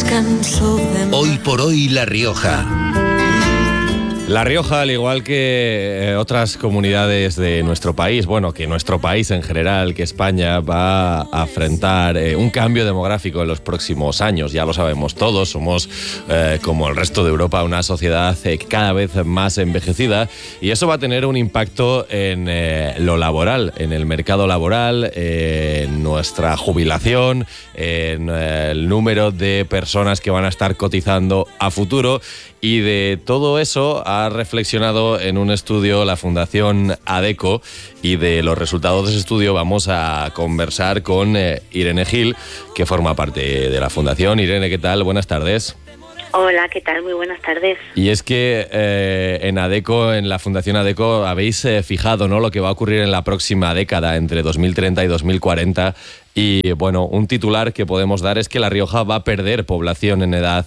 Hoy por hoy La Rioja. La Rioja, al igual que otras comunidades de nuestro país, bueno, que nuestro país en general, que España va a afrontar un cambio demográfico en los próximos años. Ya lo sabemos todos, somos, como el resto de Europa, una sociedad cada vez más envejecida, y eso va a tener un impacto en lo laboral, en el mercado laboral, en nuestra jubilación, en el número de personas que van a estar cotizando a futuro. Y de todo eso ha reflexionado en un estudio la Fundación ADECO, y de los resultados de ese estudio vamos a conversar con Irene Gil, que forma parte de la Fundación. Irene, ¿qué tal? Buenas tardes. Hola, ¿qué tal? Muy buenas tardes. Y es que en ADECO, en la Fundación ADECO, habéis fijado, ¿no?, lo que va a ocurrir en la próxima década, entre 2030 y 2040. Y bueno, un titular que podemos dar es que La Rioja va a perder población en edad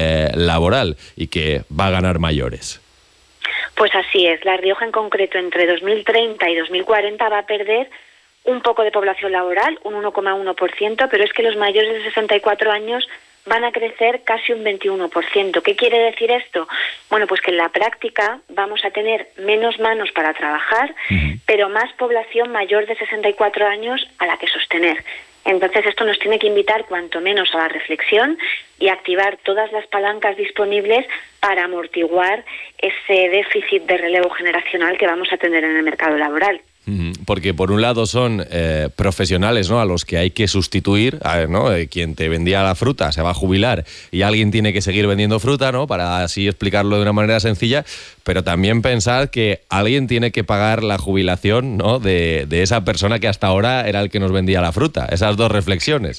laboral y que va a ganar mayores. Pues así es. La Rioja en concreto, entre 2030 y 2040 va a perder un poco de población laboral, un 1,1%, pero es que los mayores de 64 años van a crecer casi un 21%. ¿Qué quiere decir esto? Bueno, pues que en la práctica vamos a tener menos manos para trabajar, pero más población mayor de 64 años a la que sostener. Entonces esto nos tiene que invitar cuanto menos a la reflexión y activar todas las palancas disponibles para amortiguar ese déficit de relevo generacional que vamos a tener en el mercado laboral. Porque por un lado son profesionales, ¿no?, a los que hay que sustituir, ¿no? Quien te vendía la fruta se va a jubilar y alguien tiene que seguir vendiendo fruta, ¿no?, para así explicarlo de una manera sencilla, pero también pensar que alguien tiene que pagar la jubilación, ¿no?, de esa persona que hasta ahora era el que nos vendía la fruta. Esas dos reflexiones.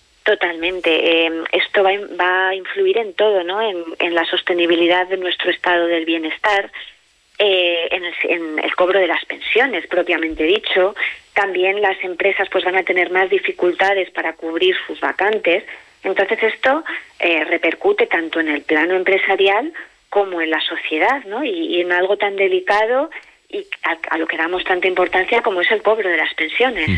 Totalmente. Esto va a influir en todo, ¿no?, en la sostenibilidad de nuestro estado del bienestar, en el cobro de las pensiones, propiamente dicho. También las empresas pues van a tener más dificultades para cubrir sus vacantes. Entonces esto repercute tanto en el plano empresarial como en la sociedad, ¿no? Y en algo tan delicado y a lo que damos tanta importancia como es el cobro de las pensiones.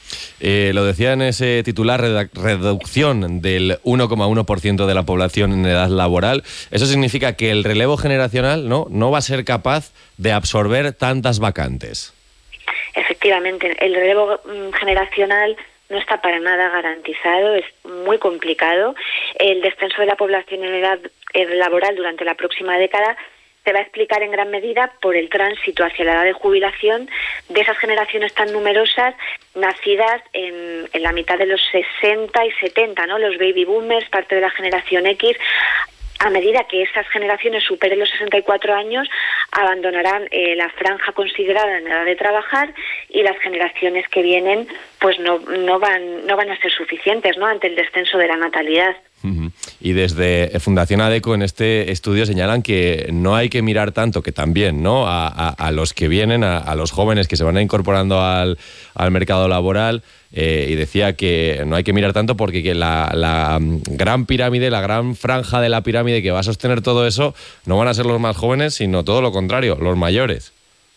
Lo decía en ese titular, reducción del 1,1% de la población en edad laboral. Eso significa que el relevo generacional no va a ser capaz de absorber tantas vacantes. Efectivamente, el relevo generacional no está para nada garantizado, es muy complicado. El descenso de la población en edad laboral durante la próxima década se va a explicar en gran medida por el tránsito hacia la edad de jubilación de esas generaciones tan numerosas nacidas en la mitad de los 60 y 70, ¿no? Los baby boomers, parte de la generación X. A medida que esas generaciones superen los 64 años, abandonarán la franja considerada en edad de trabajar, y las generaciones que vienen pues no van a ser suficientes, ¿no?, ante el descenso de la natalidad. Y desde Fundación ADECO en este estudio señalan que no hay que mirar tanto, que también, ¿no?, a los que vienen, a los jóvenes que se van incorporando al mercado laboral, y decía que no hay que mirar tanto porque que la gran pirámide, la gran franja de la pirámide que va a sostener todo eso no van a ser los más jóvenes, sino todo lo contrario, los mayores.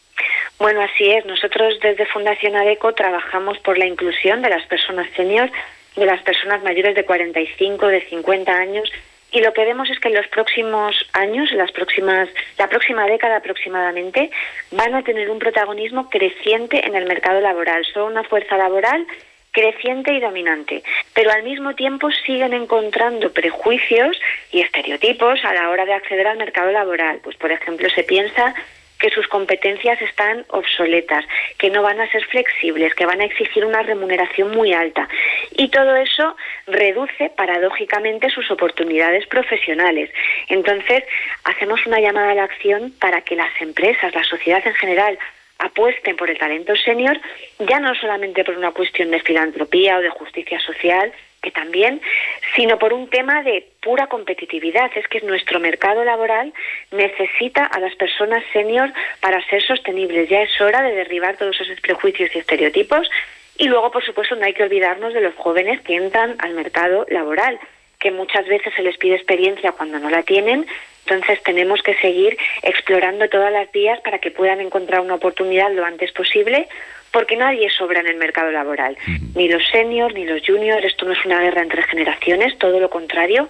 Bueno, así es. Nosotros desde Fundación ADECO trabajamos por la inclusión de las personas senior, de las personas mayores de 45, de 50 años, y lo que vemos es que en los próximos años, la próxima década aproximadamente, van a tener un protagonismo creciente en el mercado laboral. Son una fuerza laboral creciente y dominante, pero al mismo tiempo siguen encontrando prejuicios y estereotipos a la hora de acceder al mercado laboral. Pues, por ejemplo, se piensa que sus competencias están obsoletas, que no van a ser flexibles, que van a exigir una remuneración muy alta. Y todo eso reduce, paradójicamente, sus oportunidades profesionales. Entonces, hacemos una llamada a la acción para que las empresas, la sociedad en general, apuesten por el talento senior, ya no solamente por una cuestión de filantropía o de justicia social, que también, sino por un tema de pura competitividad. Es que nuestro mercado laboral necesita a las personas senior para ser sostenibles. Ya es hora de derribar todos esos prejuicios y estereotipos. Y luego, por supuesto, no hay que olvidarnos de los jóvenes que entran al mercado laboral, que muchas veces se les pide experiencia cuando no la tienen. Entonces tenemos que seguir explorando todas las vías para que puedan encontrar una oportunidad lo antes posible, porque nadie sobra en el mercado laboral, ni los seniors ni los juniors. Esto no es una guerra entre generaciones, todo lo contrario.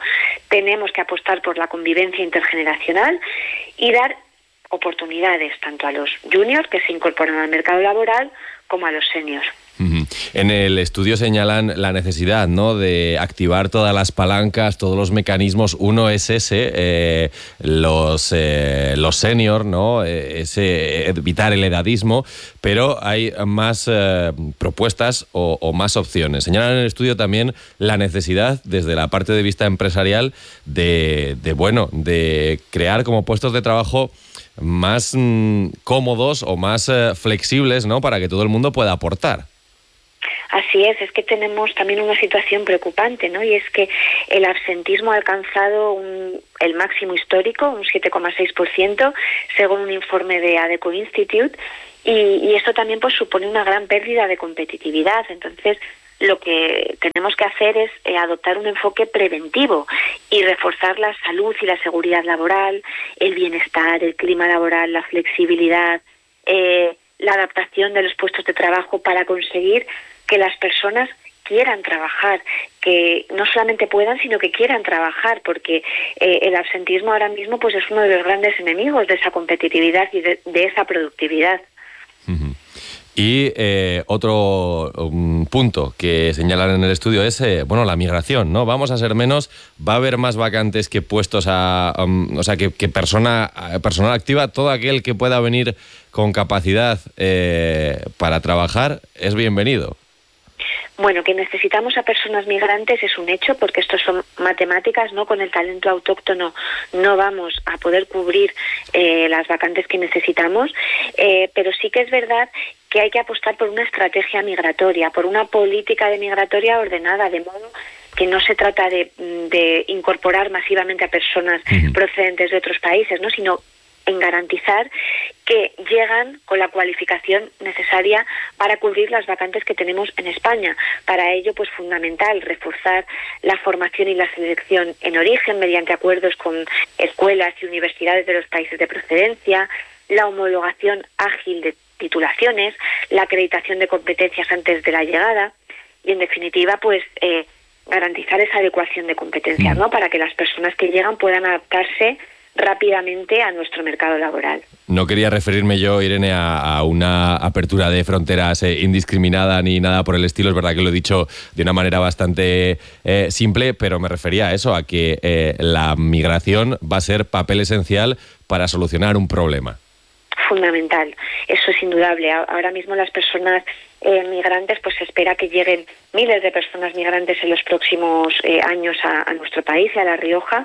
Tenemos que apostar por la convivencia intergeneracional y dar oportunidades tanto a los juniors que se incorporan al mercado laboral como a los seniors. En el estudio señalan la necesidad, ¿no?, de activar todas las palancas, todos los mecanismos. Uno es ese, los seniors, ¿no?, evitar el edadismo, pero hay más propuestas o más opciones. Señalan en el estudio también la necesidad, desde la parte de vista empresarial, de crear como puestos de trabajo más cómodos o más flexibles, ¿no?, para que todo el mundo pueda aportar. Así es que tenemos también una situación preocupante, ¿no? Y es que el absentismo ha alcanzado el máximo histórico, un 7,6%, según un informe de ADECO Institute, y esto también pues supone una gran pérdida de competitividad. Entonces, lo que tenemos que hacer es adoptar un enfoque preventivo y reforzar la salud y la seguridad laboral, el bienestar, el clima laboral, la flexibilidad, la adaptación de los puestos de trabajo para conseguir que las personas quieran trabajar, que no solamente puedan, sino que quieran trabajar, porque el absentismo ahora mismo pues es uno de los grandes enemigos de esa competitividad y de esa productividad. Y otro punto que señalan en el estudio es la migración, ¿no? Vamos a ser menos, va a haber más vacantes que puestos que personal activa. Todo aquel que pueda venir con capacidad para trabajar es bienvenido. Bueno, que necesitamos a personas migrantes es un hecho, porque esto son matemáticas, ¿no? Con el talento autóctono no vamos a poder cubrir las vacantes que necesitamos, pero sí que es verdad que hay que apostar por una estrategia migratoria, por una política de migratoria ordenada, de modo que no se trata de incorporar masivamente a personas procedentes de otros países, ¿no?, sino en garantizar que llegan con la cualificación necesaria para cubrir las vacantes que tenemos en España. Para ello, pues fundamental reforzar la formación y la selección en origen mediante acuerdos con escuelas y universidades de los países de procedencia, la homologación ágil de titulaciones, la acreditación de competencias antes de la llegada y, en definitiva, pues garantizar esa adecuación de competencias, ¿no?, para que las personas que llegan puedan adaptarse rápidamente a nuestro mercado laboral. No quería referirme yo, Irene, a una apertura de fronteras indiscriminada ni nada por el estilo. Es verdad que lo he dicho de una manera bastante simple, pero me refería a eso, a que la migración va a ser papel esencial para solucionar un problema. Fundamental, eso es indudable. Ahora mismo las personas migrantes, pues se espera que lleguen miles de personas migrantes en los próximos años a nuestro país y a La Rioja.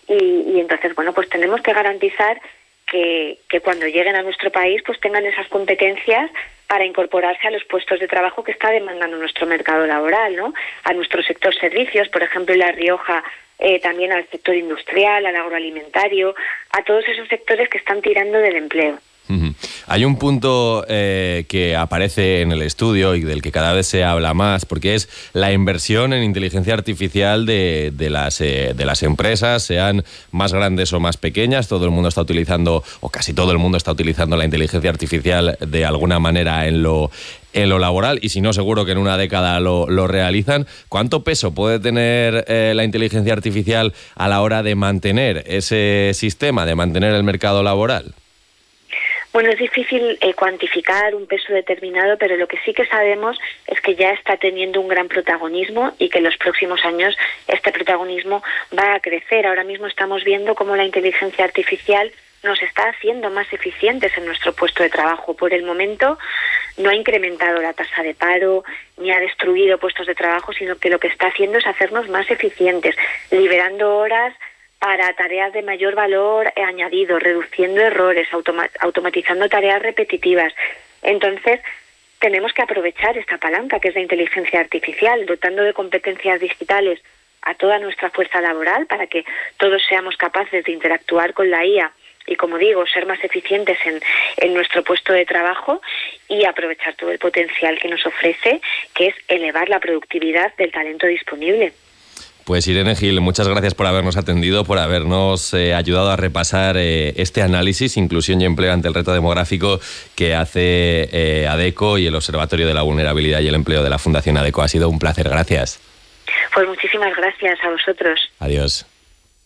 Y entonces, bueno, pues tenemos que garantizar que cuando lleguen a nuestro país pues tengan esas competencias para incorporarse a los puestos de trabajo que está demandando nuestro mercado laboral, ¿no? A nuestro sector servicios, por ejemplo, en La Rioja, también al sector industrial, al agroalimentario, a todos esos sectores que están tirando del empleo. Hay un punto que aparece en el estudio y del que cada vez se habla más, porque es la inversión en inteligencia artificial de las empresas, sean más grandes o más pequeñas. Todo el mundo está utilizando, o casi todo el mundo está utilizando la inteligencia artificial de alguna manera en lo laboral, y si no, seguro que en una década lo realizan. ¿Cuánto peso puede tener la inteligencia artificial a la hora de mantener ese sistema, de mantener el mercado laboral? Bueno, es difícil cuantificar un peso determinado, pero lo que sí que sabemos es que ya está teniendo un gran protagonismo y que en los próximos años este protagonismo va a crecer. Ahora mismo estamos viendo cómo la inteligencia artificial nos está haciendo más eficientes en nuestro puesto de trabajo. Por el momento no ha incrementado la tasa de paro ni ha destruido puestos de trabajo, sino que lo que está haciendo es hacernos más eficientes, liberando horas para tareas de mayor valor añadido, reduciendo errores, automatizando tareas repetitivas. Entonces, tenemos que aprovechar esta palanca que es la inteligencia artificial, dotando de competencias digitales a toda nuestra fuerza laboral para que todos seamos capaces de interactuar con la IA y, como digo, ser más eficientes en nuestro puesto de trabajo y aprovechar todo el potencial que nos ofrece, que es elevar la productividad del talento disponible. Pues Irene Gil, muchas gracias por habernos atendido, por habernos ayudado a repasar este análisis, inclusión y empleo ante el reto demográfico que hace ADECO y el Observatorio de la Vulnerabilidad y el Empleo de la Fundación ADECO. Ha sido un placer, gracias. Pues muchísimas gracias a vosotros. Adiós.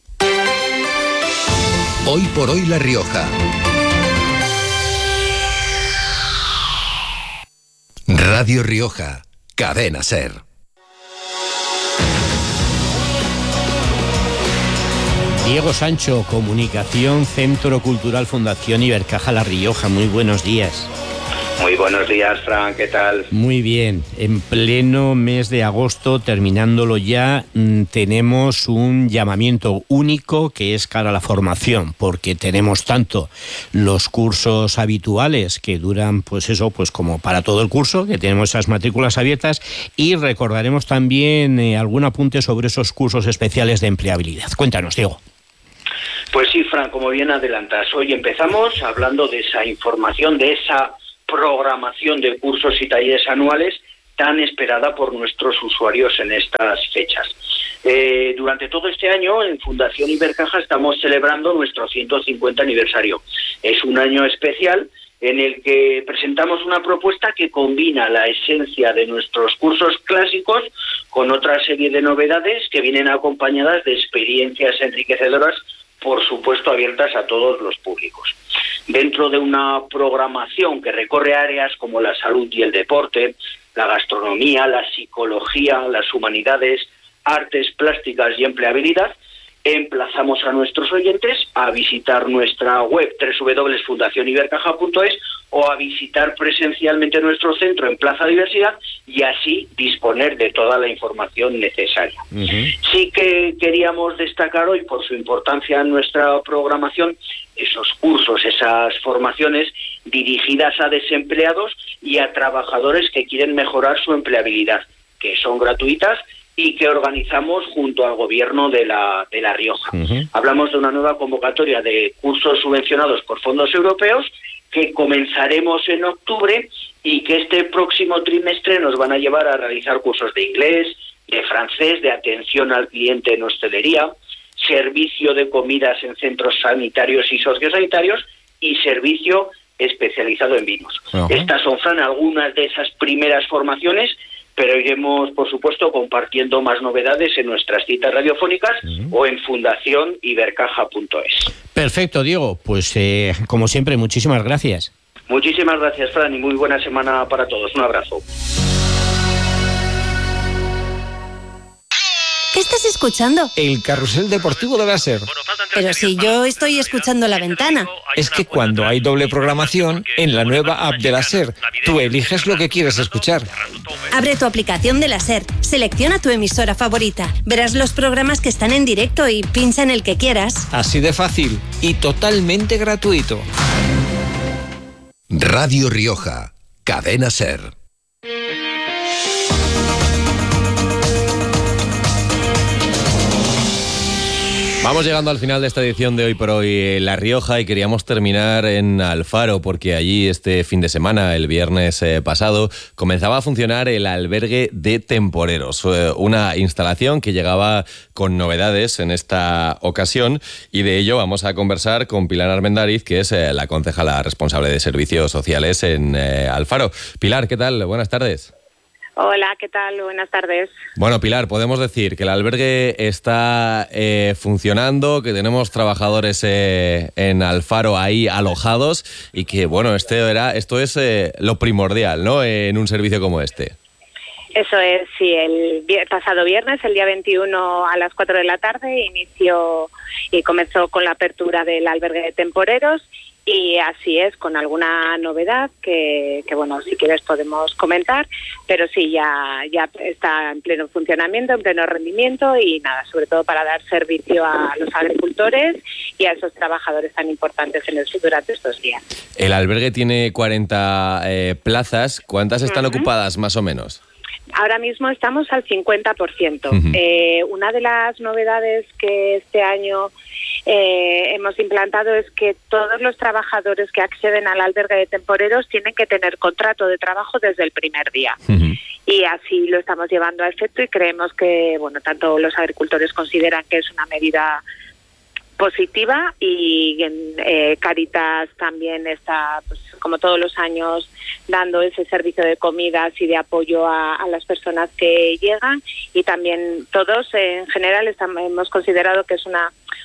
Hoy por hoy La Rioja. Radio Rioja, Cadena SER. Diego Sancho, Comunicación, Centro Cultural Fundación Ibercaja La Rioja. Muy buenos días. Muy buenos días, Fran, ¿qué tal? Muy bien, en pleno mes de agosto, terminándolo ya, tenemos un llamamiento único que es cara a la formación, porque tenemos tanto los cursos habituales que duran, pues como para todo el curso, que tenemos esas matrículas abiertas, y recordaremos también algún apunte sobre esos cursos especiales de empleabilidad. Cuéntanos, Diego. Pues sí, Fran, como bien adelantas, hoy empezamos hablando de esa información, de esa programación de cursos y talleres anuales tan esperada por nuestros usuarios en estas fechas. Durante todo este año en Fundación Ibercaja estamos celebrando nuestro 150 aniversario. Es un año especial en el que presentamos una propuesta que combina la esencia de nuestros cursos clásicos con otra serie de novedades que vienen acompañadas de experiencias enriquecedoras, por supuesto abiertas a todos los públicos. Dentro de una programación que recorre áreas como la salud y el deporte, la gastronomía, la psicología, las humanidades, artes plásticas y empleabilidad, emplazamos a nuestros oyentes a visitar nuestra web www.fundacionibercaja.es o a visitar presencialmente nuestro centro en Plaza Diversidad y así disponer de toda la información necesaria. Sí que queríamos destacar hoy, por su importancia en nuestra programación, esos cursos, esas formaciones dirigidas a desempleados y a trabajadores que quieren mejorar su empleabilidad, que son gratuitas y que organizamos junto al Gobierno de La Rioja. Hablamos de una nueva convocatoria de cursos subvencionados por fondos europeos que comenzaremos en octubre y que este próximo trimestre nos van a llevar a realizar cursos de inglés, de francés, de atención al cliente en hostelería, servicio de comidas en centros sanitarios y sociosanitarios y servicio especializado en vinos. Estas son, Fran, algunas de esas primeras formaciones, pero iremos, por supuesto, compartiendo más novedades en nuestras citas radiofónicas o en fundacionibercaja.es. Perfecto, Diego. Pues, como siempre, muchísimas gracias. Muchísimas gracias, Fran, y muy buena semana para todos. Un abrazo. ¿Qué estás escuchando? El carrusel deportivo de la SER. Pero si yo estoy escuchando La Ventana. Es que cuando hay doble programación, en la nueva app de la SER, tú eliges lo que quieres escuchar. Abre tu aplicación de la SER, selecciona tu emisora favorita, verás los programas que están en directo y pincha en el que quieras. Así de fácil y totalmente gratuito. Radio Rioja, Cadena SER. Vamos llegando al final de esta edición de Hoy por Hoy La Rioja y queríamos terminar en Alfaro porque allí este fin de semana, el viernes pasado, comenzaba a funcionar el albergue de temporeros, una instalación que llegaba con novedades en esta ocasión y de ello vamos a conversar con Pilar Armendáriz, que es la concejala responsable de servicios sociales en Alfaro. Pilar, ¿qué tal? Buenas tardes. Hola, ¿qué tal? Buenas tardes. Bueno, Pilar, podemos decir que el albergue está funcionando, que tenemos trabajadores en Alfaro ahí alojados y que, bueno, esto es lo primordial, ¿no?, en un servicio como este. Eso es, sí, el pasado viernes, el día 21 a las 4 de la tarde, inició y comenzó con la apertura del albergue de temporeros. Y así es, con alguna novedad que bueno, si quieres podemos comentar, pero sí, ya está en pleno funcionamiento, en pleno rendimiento y nada, sobre todo para dar servicio a los agricultores y a esos trabajadores tan importantes durante estos días. El albergue tiene 40 plazas, ¿cuántas están ocupadas más o menos? Ahora mismo estamos al 50%. Una de las novedades que este año hemos implantado es que todos los trabajadores que acceden al albergue de temporeros tienen que tener contrato de trabajo desde el primer día. Y así lo estamos llevando a efecto y creemos que, bueno, tanto los agricultores consideran que es una medida positiva y Cáritas también está, pues, como todos los años, dando ese servicio de comidas y de apoyo a las personas que llegan, y también todos en general hemos considerado que es una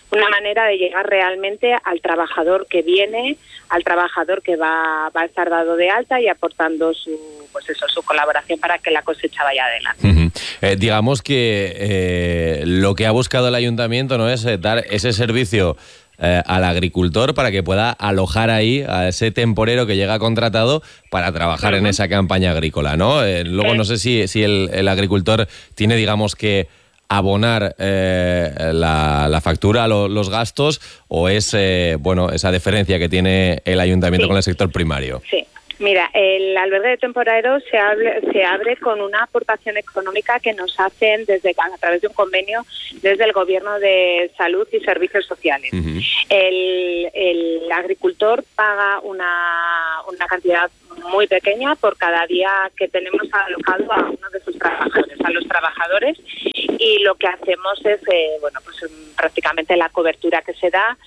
una manera de llegar realmente al trabajador que viene, al trabajador que va a estar dado de alta y aportando su colaboración para que la cosecha vaya adelante. Digamos que lo que ha buscado el ayuntamiento no es dar ese servicio al agricultor para que pueda alojar ahí a ese temporero que llega contratado para trabajar en esa campaña agrícola, ¿no? Luego no sé si el agricultor tiene, digamos, que abonar la factura, los gastos, o es esa deferencia que tiene el ayuntamiento con el sector primario. Sí. Mira, el albergue de temporeros se abre con una aportación económica que nos hacen a través de un convenio desde el Gobierno de Salud y Servicios Sociales. Uh-huh. El agricultor paga una cantidad muy pequeña por cada día que tenemos alocado a uno de sus trabajadores, a los trabajadores, y lo que hacemos es, prácticamente la cobertura que se da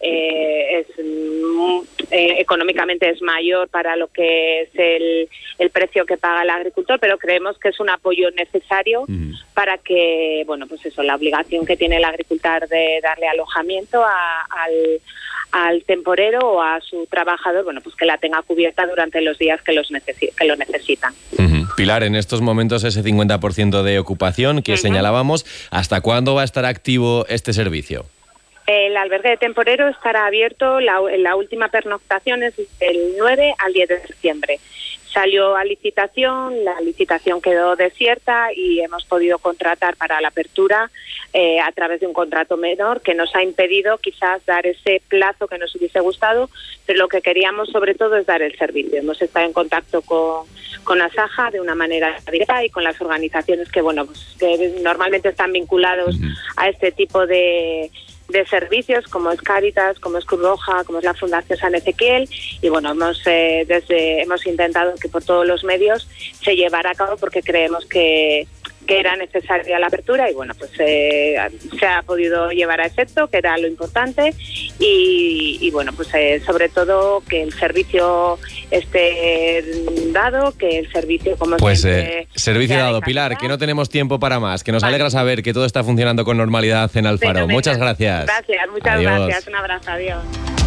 económicamente es mayor para lo que es el precio que paga el agricultor, pero creemos que es un apoyo necesario para que, la obligación que tiene el agricultor de darle alojamiento al temporero o a su trabajador, que la tenga cubierta durante los días que lo necesitan. Pilar, en estos momentos ese 50% de ocupación que señalábamos, ¿hasta cuándo va a estar activo este servicio? El albergue de temporero estará abierto, la última pernoctación es del 9 al 10 de septiembre. Salió a licitación, la licitación quedó desierta y hemos podido contratar para la apertura a través de un contrato menor que nos ha impedido quizás dar ese plazo que nos hubiese gustado, pero lo que queríamos sobre todo es dar el servicio. Hemos estado en contacto con Asaja de una manera directa y con las organizaciones que normalmente están vinculados a este tipo de servicios, como es Cáritas, como es Cruz Roja, como es la Fundación San Ezequiel, y hemos intentado que por todos los medios se llevara a cabo porque creemos que era necesaria la apertura y se ha podido llevar a efecto, que era lo importante, y sobre todo que el servicio esté dado, que el servicio servicio dado. Pilar, que no tenemos tiempo para más, que nos alegra saber que todo está funcionando con normalidad en Alfaro. Muchas gracias. Gracias, muchas gracias. Un abrazo, adiós.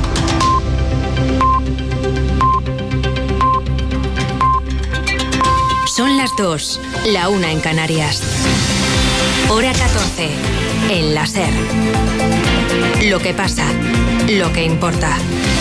Son las 2, la 1 en Canarias. Hora 14, en la SER. Lo que pasa, lo que importa.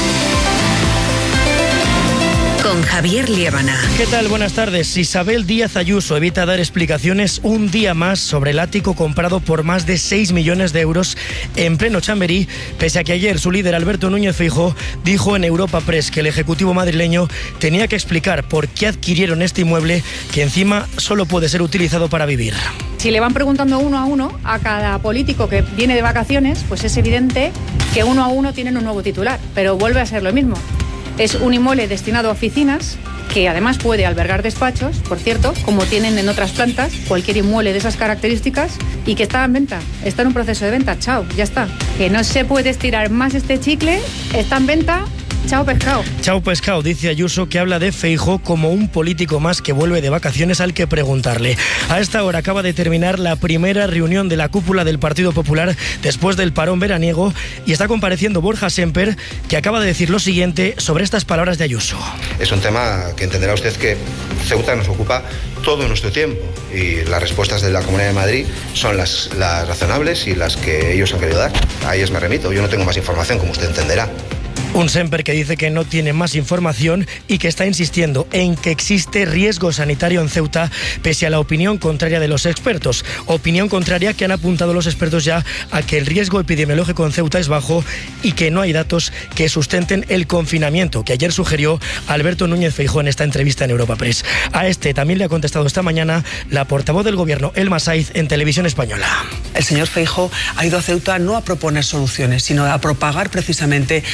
Con Javier Liébana. ¿Qué tal? Buenas tardes. Isabel Díaz Ayuso evita dar explicaciones un día más sobre el ático comprado por más de 6 millones de euros en pleno Chamberí, pese a que ayer su líder Alberto Núñez Feijóo dijo en Europa Press que el Ejecutivo madrileño tenía que explicar por qué adquirieron este inmueble, que encima solo puede ser utilizado para vivir. Si le van preguntando uno a uno a cada político que viene de vacaciones, pues es evidente que uno a uno tienen un nuevo titular, pero vuelve a ser lo mismo. Es un inmueble destinado a oficinas, que además puede albergar despachos, por cierto, como tienen en otras plantas, cualquier inmueble de esas características, y que está en venta, está en un proceso de venta, chao, ya está. Que no se puede estirar más este chicle, está en venta. Chao pescado. Chao pescado, dice Ayuso, que habla de Feijóo como un político más que vuelve de vacaciones al que preguntarle. A esta hora acaba de terminar la primera reunión de la cúpula del Partido Popular después del parón veraniego y está compareciendo Borja Semper, que acaba de decir lo siguiente sobre estas palabras de Ayuso. Es un tema que entenderá usted que Ceuta nos ocupa todo nuestro tiempo y las respuestas de la Comunidad de Madrid son las razonables y las que ellos han querido dar. A ellas me remito, yo no tengo más información, como usted entenderá. Un Semper que dice que no tiene más información y que está insistiendo en que existe riesgo sanitario en Ceuta, pese a la opinión contraria de los expertos. Opinión contraria que han apuntado los expertos ya a que el riesgo epidemiológico en Ceuta es bajo y que no hay datos que sustenten el confinamiento, que ayer sugirió Alberto Núñez Feijóo en esta entrevista en Europa Press. A este también le ha contestado esta mañana la portavoz del Gobierno, Elma Saiz, en Televisión Española. El señor Feijóo ha ido a Ceuta no a proponer soluciones, sino a propagar precisamente y a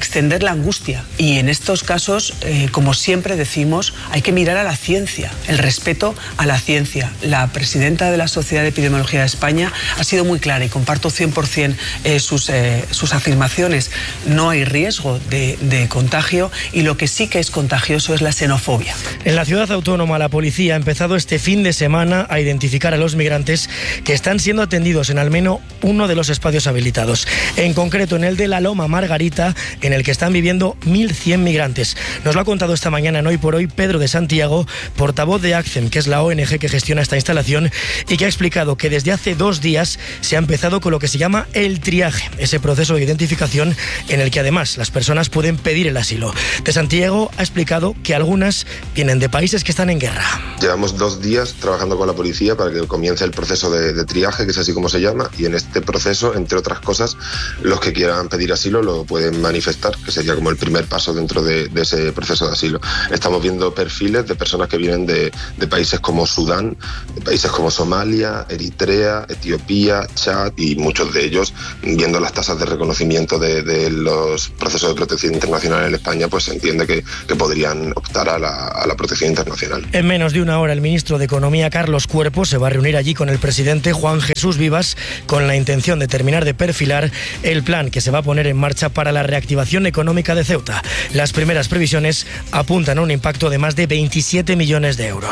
extender la angustia. Y en estos casos, como siempre decimos, hay que mirar a la ciencia, el respeto a la ciencia. La presidenta de la Sociedad de Epidemiología de España ha sido muy clara y comparto 100% sus afirmaciones. No hay riesgo de contagio y lo que sí que es contagioso es la xenofobia. En la ciudad autónoma, la policía ha empezado este fin de semana a identificar a los migrantes que están siendo atendidos en al menos uno de los espacios habilitados. En concreto, en el de la Loma Margarita, en el que están viviendo 1.100 migrantes. Nos lo ha contado esta mañana en Hoy por Hoy Pedro de Santiago, portavoz de ACCEM, que es la ONG que gestiona esta instalación, y que ha explicado que desde hace 2 días se ha empezado con lo que se llama el triaje, ese proceso de identificación en el que además las personas pueden pedir el asilo. De Santiago ha explicado que algunas vienen de países que están en guerra. Llevamos 2 días trabajando con la policía para que comience el proceso de triaje, que es así como se llama, y en este proceso, entre otras cosas, los que quieran pedir asilo lo pueden manifestar, que sería como el primer paso dentro de ese proceso de asilo. Estamos viendo perfiles de personas que vienen de países como Sudán, de países como Somalia, Eritrea, Etiopía, Chad, y muchos de ellos, viendo las tasas de reconocimiento de los procesos de protección internacional en España, pues se entiende que podrían optar a la protección internacional. En menos de una hora, el ministro de Economía, Carlos Cuerpo, se va a reunir allí con el presidente Juan Jesús Vivas con la intención de terminar de perfilar el plan que se va a poner en marcha para la reactivación económica de Ceuta. Las primeras previsiones apuntan a un impacto de más de 27 millones de euros.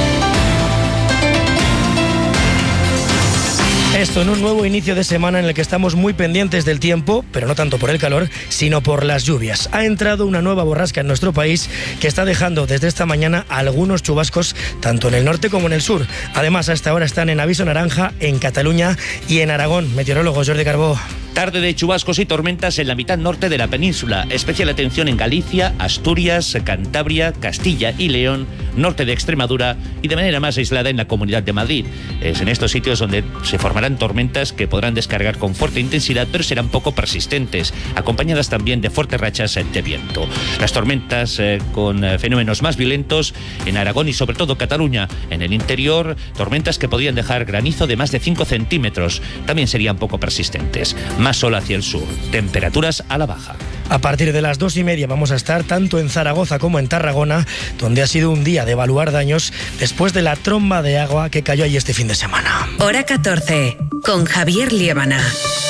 Esto en un nuevo inicio de semana en el que estamos muy pendientes del tiempo, pero no tanto por el calor, sino por las lluvias. Ha entrado una nueva borrasca en nuestro país que está dejando desde esta mañana algunos chubascos tanto en el norte como en el sur. Además, a esta hora están en aviso naranja en Cataluña y en Aragón. Meteorólogo Jordi Carbó. Tarde de chubascos y tormentas en la mitad norte de la península. Especial atención en Galicia, Asturias, Cantabria, Castilla y León, norte de Extremadura y de manera más aislada en la Comunidad de Madrid. Es en estos sitios donde se formarán tormentas que podrán descargar con fuerte intensidad, pero serán poco persistentes, acompañadas también de fuertes rachas de viento. Las tormentas con fenómenos más violentos en Aragón y sobre todo Cataluña. En el interior, tormentas que podrían dejar granizo de más de 5 centímetros. También serían poco persistentes. Más sol hacia el sur, temperaturas a la baja. A partir de las 2:30 vamos a estar tanto en Zaragoza como en Tarragona, donde ha sido un día de evaluar daños después de la tromba de agua que cayó allí este fin de semana. Hora 14, con Javier Liébana.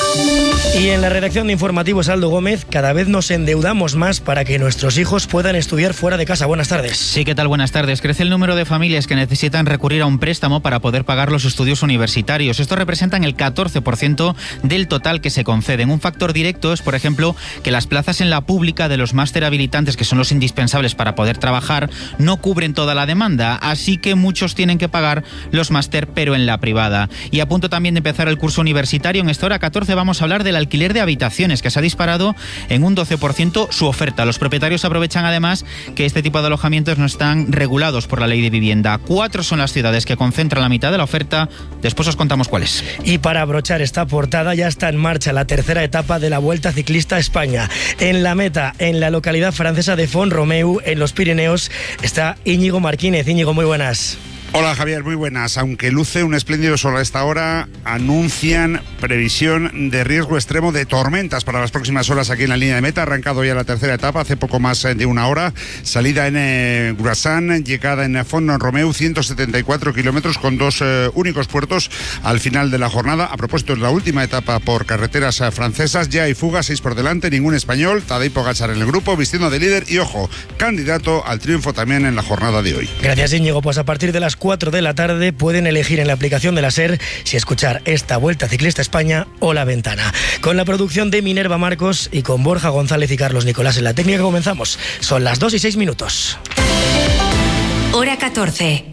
Y en la redacción de Informativos, Aldo Gómez, cada vez nos endeudamos más para que nuestros hijos puedan estudiar fuera de casa. Buenas tardes. Sí, ¿qué tal? Buenas tardes. Crece el número de familias que necesitan recurrir a un préstamo para poder pagar los estudios universitarios. Esto representan el 14% del total que se conceden. Un factor directo es, por ejemplo, que las plazas en la pública de los máster habilitantes, que son los indispensables para poder trabajar, no cubren toda la demanda, así que muchos tienen que pagar los máster, pero en la privada. Y a punto también de empezar el curso universitario, en esta hora 14 vamos a hablar del alquiler de habitaciones, que se ha disparado en un 12% su oferta. Los propietarios aprovechan además que este tipo de alojamientos no están regulados por la ley de vivienda. 4 son las ciudades que concentran la mitad de la oferta. Después os contamos cuáles. Y para abrochar esta portada, ya está en marcha la tercera etapa de la Vuelta Ciclista a España. En la meta, en la localidad francesa de Font-Romeu, en los Pirineos, está Íñigo Marquínez. Íñigo, muy buenas. Hola Javier, muy buenas. Aunque luce un espléndido sol a esta hora, anuncian previsión de riesgo extremo de tormentas para las próximas horas aquí en la línea de meta. Ha arrancado ya la tercera etapa hace poco más de una hora. Salida en Grassan, llegada en Font-Romeu, 174 kilómetros con 2 únicos puertos al final de la jornada. A propósito, es la última etapa por carreteras francesas. Ya hay fuga, 6 por delante, ningún español. Tadej Pogačar en el grupo, vistiendo de líder y, ojo, candidato al triunfo también en la jornada de hoy. Gracias, Íñigo. Pues a partir de las 4 de la tarde pueden elegir en la aplicación de la SER si escuchar esta Vuelta Ciclista a España o La Ventana. Con la producción de Minerva Marcos y con Borja González y Carlos Nicolás en la técnica comenzamos. Son las 2:06. Hora 14.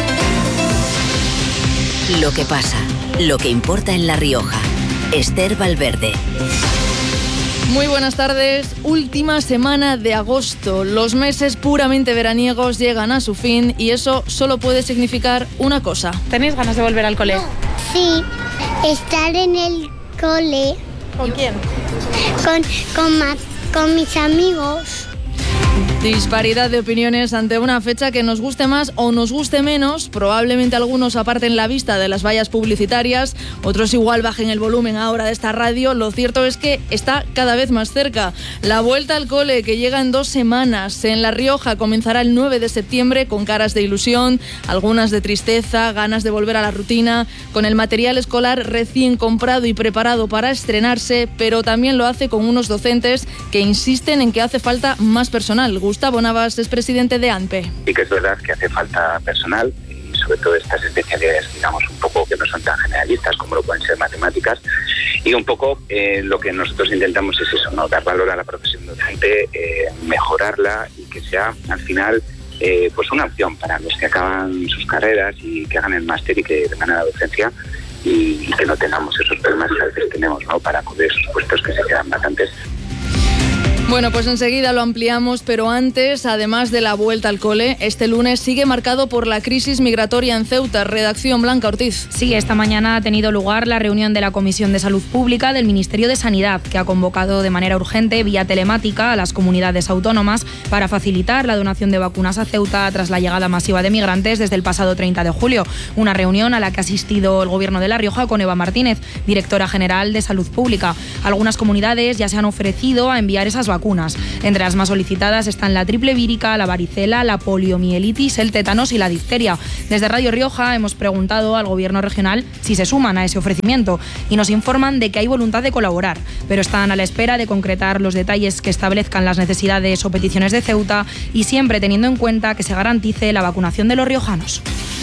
Lo que pasa, lo que importa en La Rioja. Esther Valverde. Muy buenas tardes. Última semana de agosto. Los meses puramente veraniegos llegan a su fin y eso solo puede significar una cosa. ¿Tenéis ganas de volver al cole? Sí, estar en el cole. ¿Con quién? Con mis amigos. Disparidad de opiniones ante una fecha que nos guste más o nos guste menos. Probablemente algunos aparten la vista de las vallas publicitarias, otros igual bajen el volumen ahora de esta radio. Lo cierto es que está cada vez más cerca. La vuelta al cole, que llega en 2 semanas. En La Rioja comenzará el 9 de septiembre con caras de ilusión, algunas de tristeza, ganas de volver a la rutina, con el material escolar recién comprado y preparado para estrenarse, pero también lo hace con unos docentes que insisten en que hace falta más personal. Gustavo Navas es presidente de ANPE. Sí que es verdad que hace falta personal, y sobre todo estas especialidades, digamos, un poco que no son tan generalistas como lo pueden ser matemáticas, y un poco lo que nosotros intentamos es eso, ¿no? Dar valor a la profesión docente, mejorarla y que sea al final pues una opción para los que acaban sus carreras y que hagan el máster y que vengan a la docencia, y que no tengamos esos problemas que a veces tenemos, ¿no? Para cubrir esos puestos que se quedan vacantes. Bueno, pues enseguida lo ampliamos, pero antes, además de la vuelta al cole, este lunes sigue marcado por la crisis migratoria en Ceuta. Redacción Blanca Ortiz. Sí, esta mañana ha tenido lugar la reunión de la Comisión de Salud Pública del Ministerio de Sanidad, que ha convocado de manera urgente, vía telemática, a las comunidades autónomas para facilitar la donación de vacunas a Ceuta tras la llegada masiva de migrantes desde el pasado 30 de julio. Una reunión a la que ha asistido el Gobierno de La Rioja con Eva Martínez, directora general de Salud Pública. Algunas comunidades ya se han ofrecido a enviar esas vacunas. Entre las más solicitadas están la triple vírica, la varicela, la poliomielitis, el tétanos y la difteria. Desde Radio Rioja hemos preguntado al Gobierno regional si se suman a ese ofrecimiento y nos informan de que hay voluntad de colaborar, pero están a la espera de concretar los detalles que establezcan las necesidades o peticiones de Ceuta, y siempre teniendo en cuenta que se garantice la vacunación de los riojanos.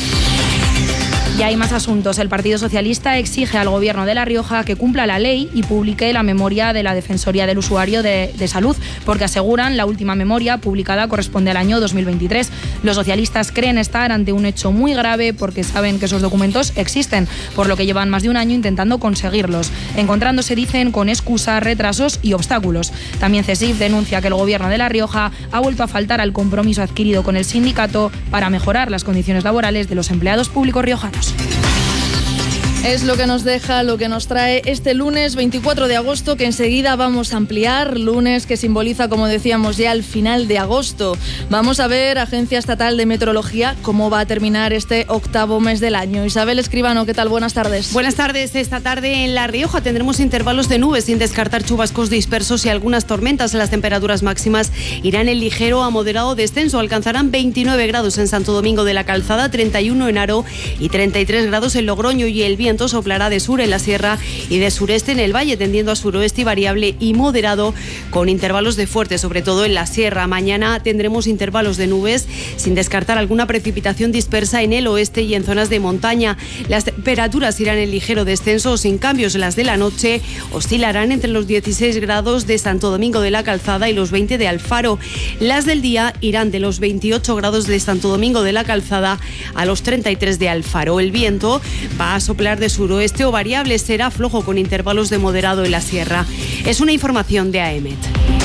Y hay más asuntos. El Partido Socialista exige al Gobierno de La Rioja que cumpla la ley y publique la memoria de la Defensoría del Usuario de Salud, porque aseguran la última memoria publicada corresponde al año 2023. Los socialistas creen estar ante un hecho muy grave porque saben que esos documentos existen, por lo que llevan más de un año intentando conseguirlos, encontrándose, dicen, con excusas, retrasos y obstáculos. También CESIF denuncia que el Gobierno de La Rioja ha vuelto a faltar al compromiso adquirido con el sindicato para mejorar las condiciones laborales de los empleados públicos riojanos. Es lo que nos deja, lo que nos trae este lunes 24 de agosto, que enseguida vamos a ampliar. Lunes que simboliza, como decíamos, ya el final de agosto. Vamos a ver, Agencia Estatal de Meteorología, cómo va a terminar este 8º mes del año. Isabel Escribano, ¿qué tal? Buenas tardes. Buenas tardes. Esta tarde en La Rioja tendremos intervalos de nubes sin descartar chubascos dispersos y algunas tormentas. Las temperaturas máximas irán en ligero a moderado descenso. Alcanzarán 29 grados en Santo Domingo de la Calzada, 31 en Haro y 33 grados en Logroño, y el viento soplará de sur en la sierra y de sureste en el valle, tendiendo a suroeste y variable y moderado, con intervalos de fuerte, sobre todo en la sierra. Mañana tendremos intervalos de nubes, sin descartar alguna precipitación dispersa en el oeste y en zonas de montaña. Las temperaturas irán en ligero descenso o sin cambios. Las de la noche oscilarán entre los 16 grados de Santo Domingo de la Calzada y los 20 de Alfaro. Las del día irán de los 28 grados de Santo Domingo de la Calzada a los 33 de Alfaro. El viento va a soplar de suroeste o variable, será flojo con intervalos de moderado en la sierra. Es una información de AEMET.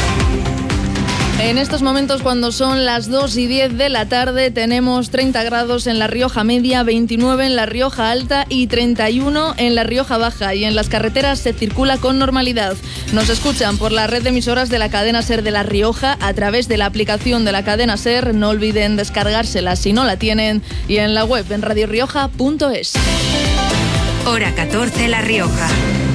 En estos momentos, cuando son las 2:10 de la tarde, tenemos 30 grados en La Rioja Media, 29 en La Rioja Alta y 31 en La Rioja Baja. Y en las carreteras se circula con normalidad. Nos escuchan por la red de emisoras de la cadena SER de La Rioja a través de la aplicación de la cadena SER. No olviden descargársela si no la tienen. Y en la web en radiorioja.es. Hora 14, La Rioja.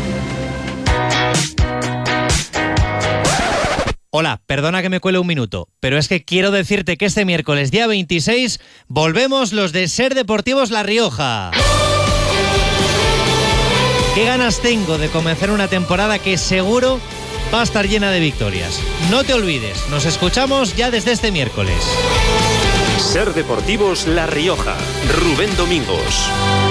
Hola, perdona que me cuele un minuto, pero es que quiero decirte que este miércoles, día 26, volvemos los de SER Deportivos La Rioja. Qué ganas tengo de comenzar una temporada que seguro va a estar llena de victorias. No te olvides, nos escuchamos ya desde este miércoles. SER Deportivos La Rioja, Rubén Domingos.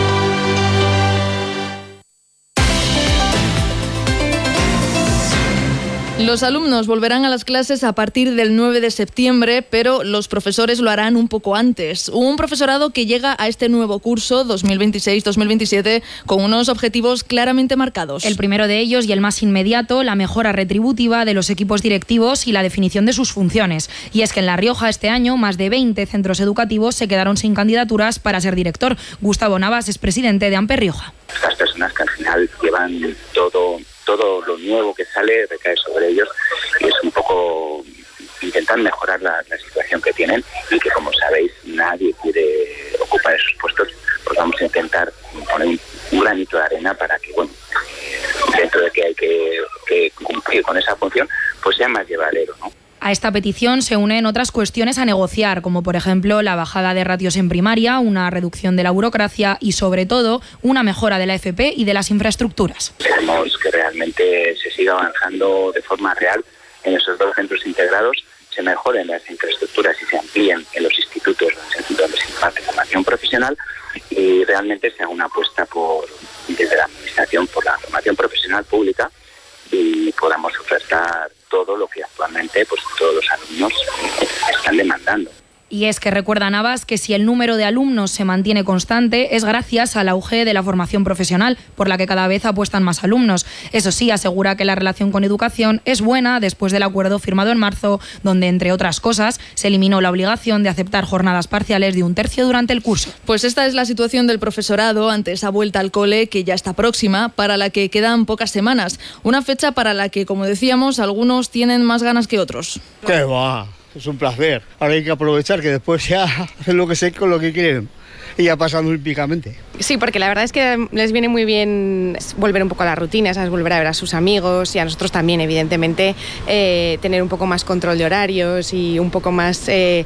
Los alumnos volverán a las clases a partir del 9 de septiembre, pero los profesores lo harán un poco antes. Un profesorado que llega a este nuevo curso 2026-2027 con unos objetivos claramente marcados. El primero de ellos, y el más inmediato, la mejora retributiva de los equipos directivos y la definición de sus funciones. Y es que en La Rioja este año más de 20 centros educativos se quedaron sin candidaturas para ser director. Gustavo Navas es presidente de ANPE Rioja. Estas personas que al final llevan todo lo nuevo que sale recae sobre ellos, y es un poco intentar mejorar la situación que tienen y que, como sabéis, nadie quiere ocupar esos puestos, pues vamos a intentar poner un granito de arena para que, bueno, dentro de que hay que cumplir con esa función, pues sea más llevadero, ¿no? A esta petición se unen otras cuestiones a negociar, como por ejemplo la bajada de ratios en primaria, una reducción de la burocracia y, sobre todo, una mejora de la FP y de las infraestructuras. Queremos que realmente se siga avanzando de forma real en esos 2 centros integrados, se mejoren las infraestructuras y se amplíen en los institutos donde se imparte formación profesional y realmente se haga una apuesta desde la Administración por la formación profesional pública y podamos ofertar todo lo que actualmente pues todos los alumnos están demandando. Y es que recuerda Navas que si el número de alumnos se mantiene constante es gracias al auge de la formación profesional, por la que cada vez apuestan más alumnos. Eso sí, asegura que la relación con educación es buena después del acuerdo firmado en marzo, donde, entre otras cosas, se eliminó la obligación de aceptar jornadas parciales de 1/3 durante el curso. Pues esta es la situación del profesorado ante esa vuelta al cole que ya está próxima, para la que quedan pocas semanas. Una fecha para la que, como decíamos, algunos tienen más ganas que otros. ¡Qué va! Es un placer. Ahora hay que aprovechar que después ya hacen lo que sé con lo que quieren y ya pasan olímpicamente. Sí, porque la verdad es que les viene muy bien volver un poco a la rutina, ¿sabes? Volver a ver a sus amigos y a nosotros también, evidentemente, tener un poco más control de horarios y un poco más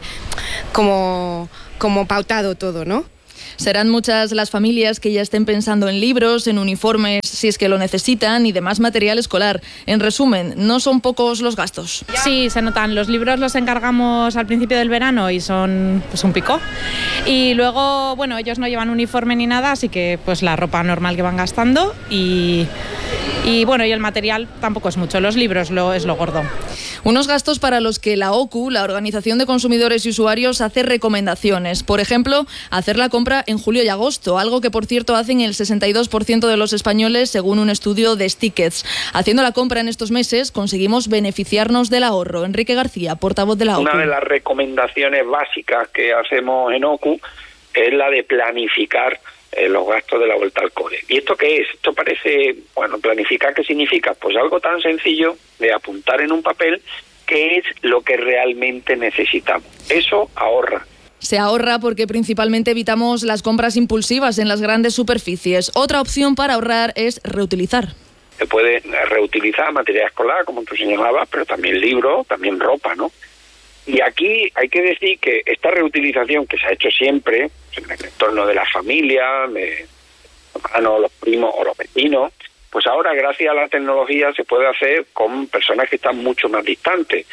como pautado todo, ¿no? Serán muchas las familias que ya estén pensando en libros, en uniformes, si es que lo necesitan, y demás material escolar. En resumen, no son pocos los gastos. Sí, se notan. Los libros los encargamos al principio del verano y son pues un pico. Y luego, bueno, ellos no llevan uniforme ni nada, así que pues la ropa normal que van gastando y bueno, y el material tampoco es mucho. Los libros es lo gordo. Unos gastos para los que la OCU, la Organización de Consumidores y Usuarios, hace recomendaciones. Por ejemplo, hacer la compra en julio y agosto, algo que, por cierto, hacen el 62% de los españoles según un estudio de Stickets. Haciendo la compra en estos meses conseguimos beneficiarnos del ahorro. Enrique García, portavoz de la OCU. Una de las recomendaciones básicas que hacemos en OCU es la de planificar los gastos de la vuelta al cole. ¿Y esto qué es? Esto parece, bueno, planificar, ¿qué significa? Pues algo tan sencillo de apuntar en un papel qué es lo que realmente necesitamos. Eso ahorra. Se ahorra porque principalmente evitamos las compras impulsivas en las grandes superficies. Otra opción para ahorrar es reutilizar. Se puede reutilizar material escolar, como tú señalabas, pero también libros, también ropa, ¿no? Y aquí hay que decir que esta reutilización que se ha hecho siempre en el entorno de la familia, de los hermanos, los primos o los vecinos, pues ahora gracias a la tecnología se puede hacer con personas que están mucho más distantes.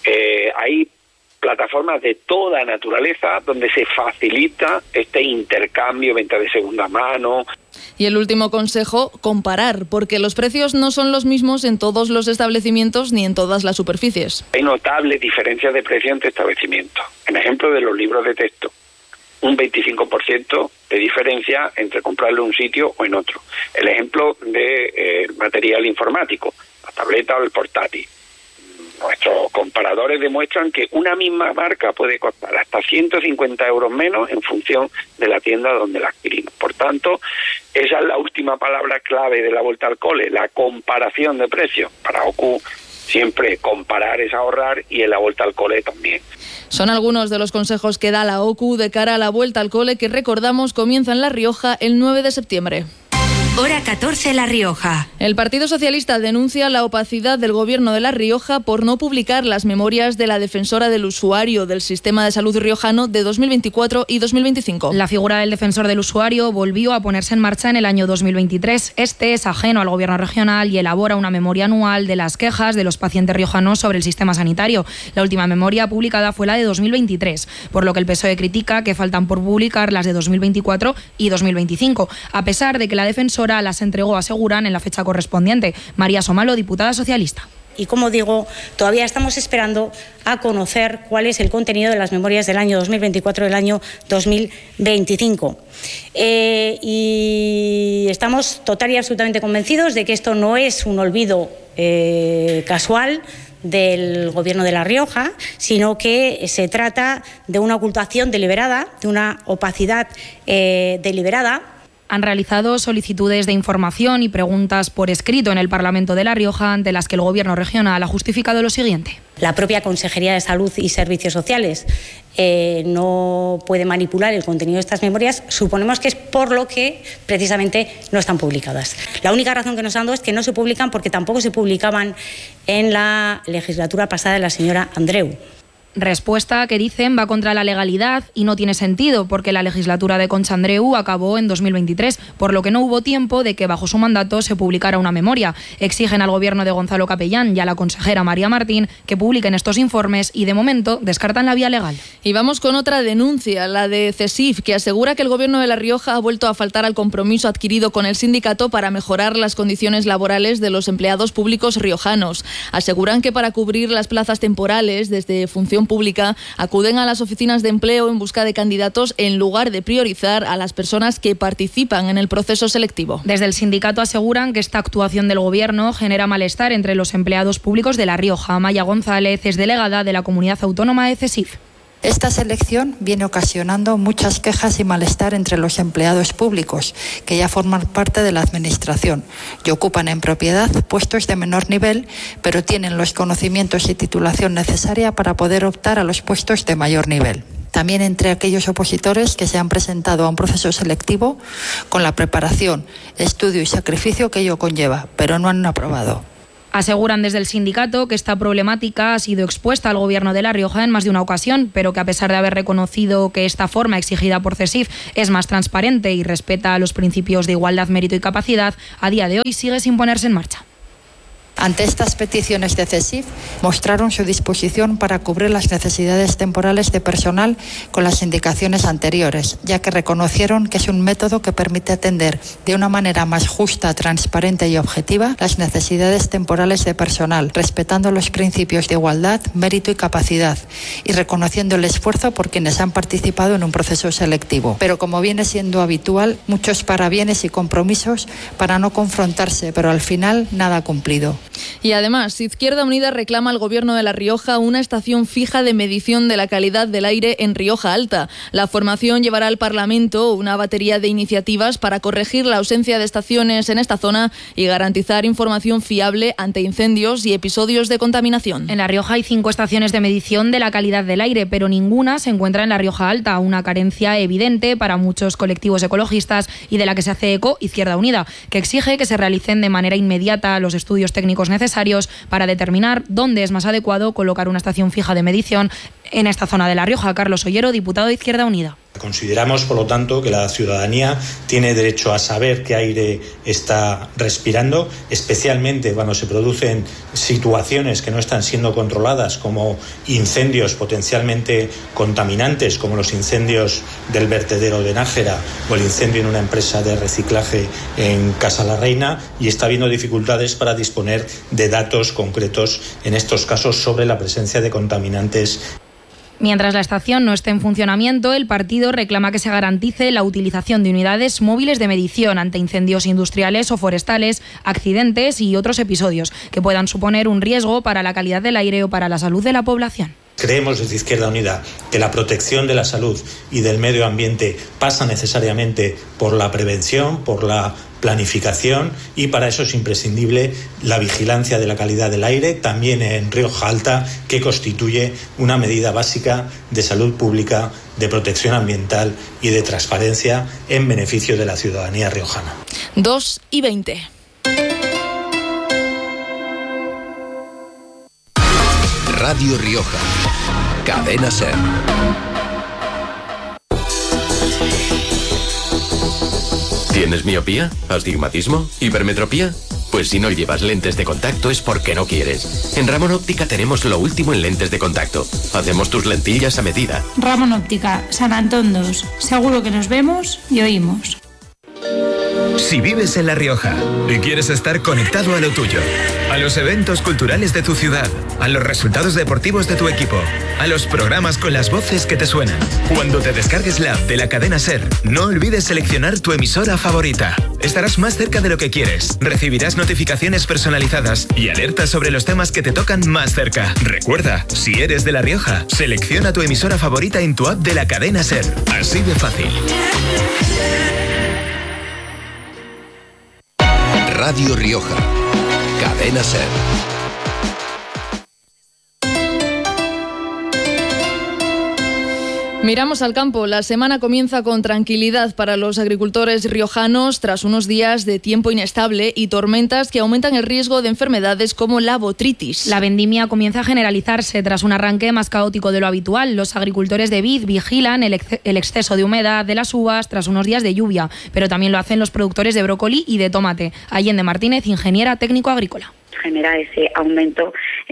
Hay plataformas de toda naturaleza donde se facilita este intercambio, venta de segunda mano. Y el último consejo, comparar, porque los precios no son los mismos en todos los establecimientos ni en todas las superficies. Hay notables diferencias de precio entre establecimientos. En ejemplo de los libros de texto, un 25% de diferencia entre comprarlo en un sitio o en otro. El ejemplo de material informático, la tableta o el portátil. Nuestros comparadores demuestran que una misma marca puede costar hasta 150 euros menos en función de la tienda donde la adquirimos. Por tanto, esa es la última palabra clave de la vuelta al cole, la comparación de precios. Para OCU siempre comparar es ahorrar y en la vuelta al cole también. Son algunos de los consejos que da la OCU de cara a la vuelta al cole que, recordamos, comienza en La Rioja el 9 de septiembre. Hora 14, La Rioja. El Partido Socialista denuncia la opacidad del Gobierno de La Rioja por no publicar las memorias de la defensora del usuario del sistema de salud riojano de 2024 y 2025. La figura del defensor del usuario volvió a ponerse en marcha en el año 2023. Este es ajeno al Gobierno regional y elabora una memoria anual de las quejas de los pacientes riojanos sobre el sistema sanitario. La última memoria publicada fue la de 2023, por lo que el PSOE critica que faltan por publicar las de 2024 y 2025, a pesar de que la defensora las entregó, aseguran, en la fecha correspondiente. María Somalo, diputada socialista. Y como digo, todavía estamos esperando a conocer cuál es el contenido de las memorias del año 2024 y del año 2025. Y estamos total y absolutamente convencidos de que esto no es un olvido casual del Gobierno de La Rioja, sino que se trata de una ocultación deliberada, de una opacidad deliberada, Han realizado solicitudes de información y preguntas por escrito en el Parlamento de La Rioja, ante las que el Gobierno regional ha justificado lo siguiente. La propia Consejería de Salud y Servicios Sociales no puede manipular el contenido de estas memorias. Suponemos que es por lo que precisamente no están publicadas. La única razón que nos han dado es que no se publican porque tampoco se publicaban en la legislatura pasada de la señora Andreu. Respuesta que dicen va contra la legalidad y no tiene sentido, porque la legislatura de Concha Andreu acabó en 2023, por lo que no hubo tiempo de que bajo su mandato se publicara una memoria. Exigen al Gobierno de Gonzalo Capellán y a la consejera María Martín que publiquen estos informes y, de momento, descartan la vía legal. Y vamos con otra denuncia, la de CESIF, que asegura que el Gobierno de La Rioja ha vuelto a faltar al compromiso adquirido con el sindicato para mejorar las condiciones laborales de los empleados públicos riojanos. Aseguran que para cubrir las plazas temporales desde Función Pública acuden a las oficinas de empleo en busca de candidatos en lugar de priorizar a las personas que participan en el proceso selectivo. Desde el sindicato aseguran que esta actuación del Gobierno genera malestar entre los empleados públicos de La Rioja. Maya González es delegada de la Comunidad Autónoma de CESIF. Esta selección viene ocasionando muchas quejas y malestar entre los empleados públicos, que ya forman parte de la Administración y ocupan en propiedad puestos de menor nivel, pero tienen los conocimientos y titulación necesaria para poder optar a los puestos de mayor nivel. También entre aquellos opositores que se han presentado a un proceso selectivo con la preparación, estudio y sacrificio que ello conlleva, pero no han aprobado. Aseguran desde el sindicato que esta problemática ha sido expuesta al Gobierno de La Rioja en más de una ocasión, pero que a pesar de haber reconocido que esta forma exigida por CESIF es más transparente y respeta los principios de igualdad, mérito y capacidad, a día de hoy sigue sin ponerse en marcha. Ante estas peticiones de CESIF, mostraron su disposición para cubrir las necesidades temporales de personal con las indicaciones anteriores, ya que reconocieron que es un método que permite atender de una manera más justa, transparente y objetiva las necesidades temporales de personal, respetando los principios de igualdad, mérito y capacidad, y reconociendo el esfuerzo por quienes han participado en un proceso selectivo. Pero como viene siendo habitual, muchos parabienes y compromisos para no confrontarse, pero al final nada cumplido. Y además, Izquierda Unida reclama al Gobierno de La Rioja una estación fija de medición de la calidad del aire en Rioja Alta. La formación llevará al Parlamento una batería de iniciativas para corregir la ausencia de estaciones en esta zona y garantizar información fiable ante incendios y episodios de contaminación. En La Rioja hay 5 estaciones de medición de la calidad del aire, pero ninguna se encuentra en La Rioja Alta, una carencia evidente para muchos colectivos ecologistas y de la que se hace eco Izquierda Unida, que exige que se realicen de manera inmediata los estudios técnicos necesarios para determinar dónde es más adecuado colocar una estación fija de medición en esta zona de La Rioja. Carlos Ollero, diputado de Izquierda Unida. Consideramos, por lo tanto, que la ciudadanía tiene derecho a saber qué aire está respirando, especialmente cuando se producen situaciones que no están siendo controladas, como incendios potencialmente contaminantes, como los incendios del vertedero de Nájera o el incendio en una empresa de reciclaje en Casa la Reina, y está habiendo dificultades para disponer de datos concretos en estos casos sobre la presencia de contaminantes. Mientras la estación no esté en funcionamiento, el partido reclama que se garantice la utilización de unidades móviles de medición ante incendios industriales o forestales, accidentes y otros episodios que puedan suponer un riesgo para la calidad del aire o para la salud de la población. Creemos desde Izquierda Unida que la protección de la salud y del medio ambiente pasa necesariamente por la prevención, por la planificación, y para eso es imprescindible la vigilancia de la calidad del aire, también en Rioja Alta, que constituye una medida básica de salud pública, de protección ambiental y de transparencia en beneficio de la ciudadanía riojana. 2:20. Radio Rioja, Cadena SER. ¿Tienes miopía? ¿Astigmatismo? ¿Hipermetropía? Pues si no llevas lentes de contacto es porque no quieres. En Ramón Óptica tenemos lo último en lentes de contacto. Hacemos tus lentillas a medida. Ramón Óptica, San Antón 2. Seguro que nos vemos y oímos. Si vives en La Rioja y quieres estar conectado a lo tuyo, a los eventos culturales de tu ciudad, a los resultados deportivos de tu equipo, a los programas con las voces que te suenan, cuando te descargues la app de la cadena SER, no olvides seleccionar tu emisora favorita. Estarás más cerca de lo que quieres, recibirás notificaciones personalizadas y alertas sobre los temas que te tocan más cerca. Recuerda, si eres de La Rioja, selecciona tu emisora favorita en tu app de la cadena SER. Así de fácil. Radio Rioja. Cadena SER. Miramos al campo. La semana comienza con tranquilidad para los agricultores riojanos tras unos días de tiempo inestable y tormentas que aumentan el riesgo de enfermedades como la botritis. La vendimia comienza a generalizarse tras un arranque más caótico de lo habitual. Los agricultores de vid vigilan el exceso de humedad de las uvas tras unos días de lluvia, pero también lo hacen los productores de brócoli y de tomate. Allende Martínez, ingeniera técnico agrícola. Genera ese aumento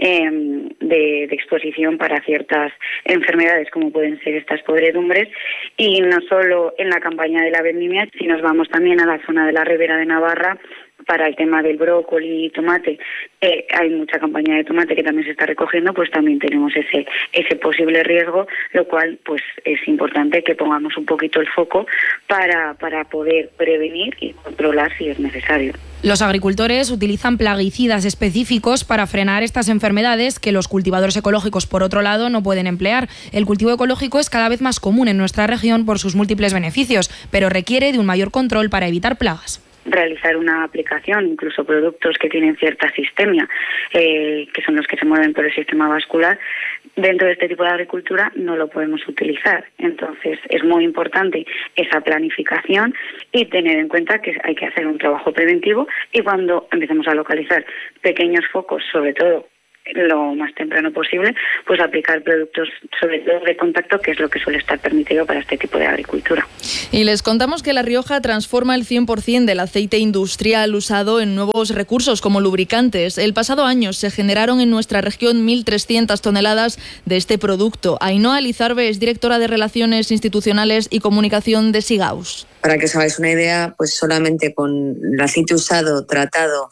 de exposición para ciertas enfermedades como pueden ser estas podredumbres, y no solo en la campaña de la vendimia, si nos vamos también a la zona de la Ribera de Navarra para el tema del brócoli y tomate, hay mucha campaña de tomate que también se está recogiendo, pues también tenemos ese posible riesgo, lo cual pues es importante que pongamos un poquito el foco para poder prevenir y controlar si es necesario. Los agricultores utilizan plaguicidas específicos para frenar estas enfermedades que los cultivadores ecológicos, por otro lado, no pueden emplear. El cultivo ecológico es cada vez más común en nuestra región por sus múltiples beneficios, pero requiere de un mayor control para evitar plagas. Realizar una aplicación, incluso productos que tienen cierta sistemia, que son los que se mueven por el sistema vascular, dentro de este tipo de agricultura no lo podemos utilizar. Entonces es muy importante esa planificación y tener en cuenta que hay que hacer un trabajo preventivo, y cuando empecemos a localizar pequeños focos, sobre todo lo más temprano posible, pues aplicar productos sobre todo de contacto, que es lo que suele estar permitido para este tipo de agricultura. Y les contamos que La Rioja transforma el 100% del aceite industrial usado en nuevos recursos como lubricantes. El pasado año se generaron en nuestra región 1.300 toneladas de este producto. Ainhoa Lizarbe es directora de Relaciones Institucionales y Comunicación de Sigaus. Para que os hagáis una idea, pues solamente con el aceite usado, tratado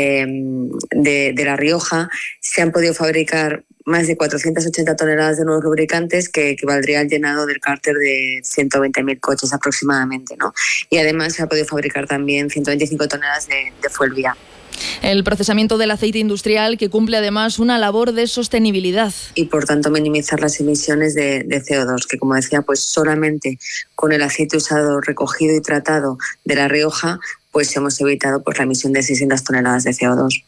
de La Rioja, se han podido fabricar más de 480 toneladas de nuevos lubricantes, que equivaldría al llenado del cárter de 120.000 coches aproximadamente, ¿no? Y además se ha podido fabricar también 125 toneladas de fuel vía. El procesamiento del aceite industrial, que cumple además una labor de sostenibilidad. Y por tanto minimizar las emisiones de CO2, que como decía, pues solamente con el aceite usado, recogido y tratado de La Rioja, pues hemos evitado pues la emisión de 600 toneladas de CO2.